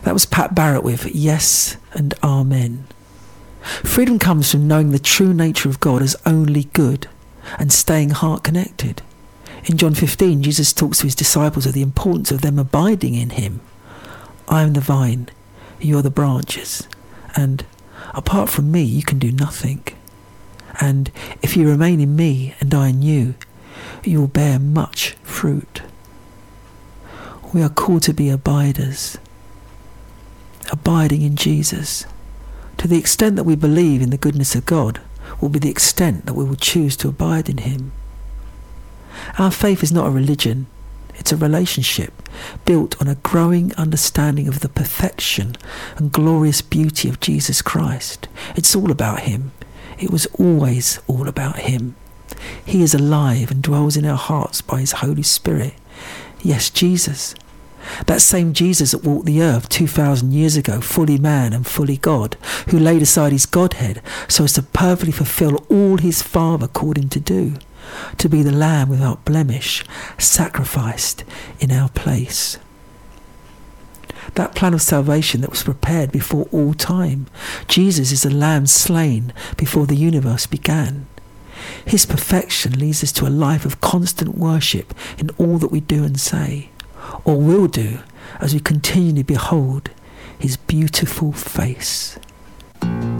That was Pat Barrett with Yes and Amen. Freedom comes from knowing the true nature of God as only good and staying heart connected. In John 15, Jesus talks to his disciples of the importance of them abiding in him. I am the vine, you are the branches, and apart from me you can do nothing. And if you remain in me and I in you, you will bear much fruit. We are called to be abiders, abiding in Jesus. To the extent that we believe in the goodness of God will be the extent that we will choose to abide in him. Our faith is not a religion, it's a relationship built on a growing understanding of the perfection and glorious beauty of Jesus Christ. It's all about him. It was always all about him. He is alive and dwells in our hearts by his Holy Spirit. Yes, Jesus. That same Jesus that walked the earth 2,000 years ago, fully man and fully God, who laid aside his Godhead so as to perfectly fulfill all his Father called him to do, to be the Lamb without blemish, sacrificed in our place. That plan of salvation that was prepared before all time. Jesus is the Lamb slain before the universe began. His perfection leads us to a life of constant worship in all that we do and say, or will do, as we continually behold his beautiful face.